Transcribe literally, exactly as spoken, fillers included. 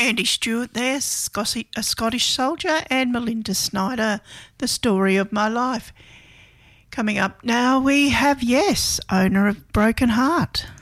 Andy Stewart there, Scotty, a Scottish soldier, and Melinda Snyder, The Story of My Life. Coming up now we have Yes, owner of Broken Heart.